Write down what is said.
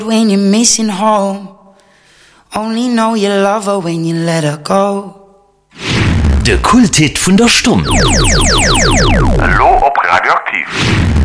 When you're missing home, only know you love her when you let her go. Der Kulthit von der Stunde. Hallo ob Radioaktiv.